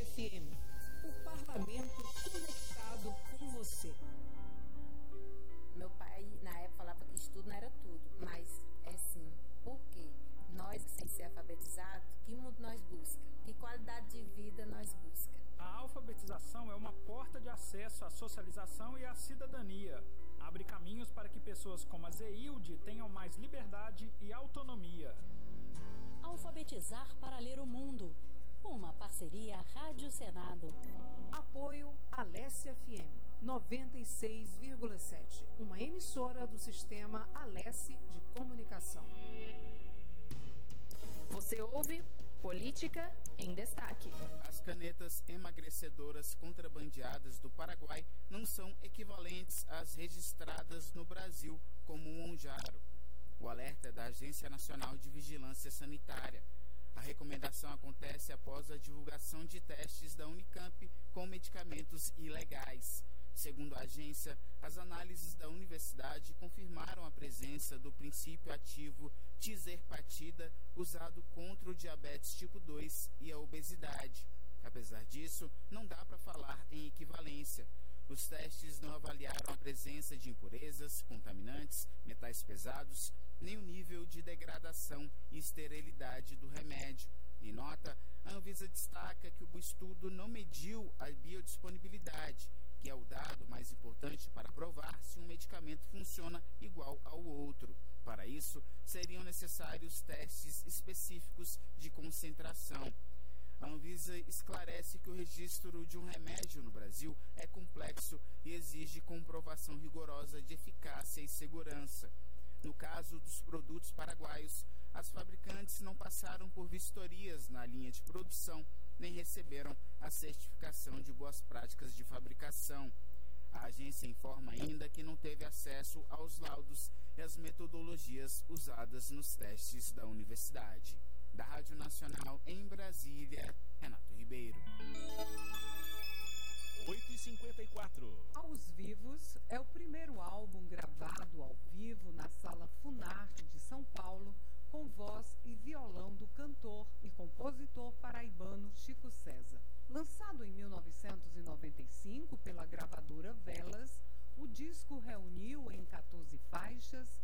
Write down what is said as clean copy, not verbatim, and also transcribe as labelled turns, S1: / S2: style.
S1: FM, o parlamento conectado com você.
S2: Meu pai, na época, falava que estudo não era tudo, mas é sim. Por quê? Nós, sem ser alfabetizados, que mundo nós busca? Que qualidade de vida nós busca?
S3: A alfabetização é uma porta de acesso à socialização e à cidadania. Abre caminhos para que pessoas como a Zeilde tenham mais liberdade e autonomia.
S4: Alfabetizar para ler o mundo. Uma parceria Rádio Senado.
S1: Apoio Alesse FM 96,7. Uma emissora do sistema Alesse de comunicação.
S5: Você ouve Política em Destaque.
S6: As canetas emagrecedoras contrabandeadas do Paraguai não são equivalentes às registradas no Brasil, como o Monjaro. O alerta é da Agência Nacional de Vigilância Sanitária. A recomendação acontece após a divulgação de testes da Unicamp com medicamentos ilegais. Segundo a agência, as análises da universidade confirmaram a presença do princípio ativo tizerpatida usado contra o diabetes tipo 2 e a obesidade. Apesar disso, não dá para falar em equivalência. Os testes não avaliaram a presença de impurezas, contaminantes, metais pesados, nem o nível de degradação e esterilidade do remédio. Em nota, a Anvisa destaca que o estudo não mediu a biodisponibilidade, que é o dado mais importante para provar se um medicamento funciona igual ao outro. Para isso, seriam necessários testes específicos de concentração. A Anvisa esclarece que o registro de um remédio no Brasil é complexo e exige comprovação rigorosa de eficácia e segurança. No caso dos produtos paraguaios, as fabricantes não passaram por vistorias na linha de produção, nem receberam a certificação de boas práticas de fabricação. A agência informa ainda que não teve acesso aos laudos e às metodologias usadas nos testes da universidade. Da Rádio Nacional em Brasília, Renato Ribeiro.
S7: 8h54.
S1: Aos Vivos é o primeiro álbum gravado ao vivo na Sala Funarte de São Paulo, com voz e violão do cantor e compositor paraibano Chico César. Lançado em 1995 pela gravadora Velas, o disco reuniu em 14 faixas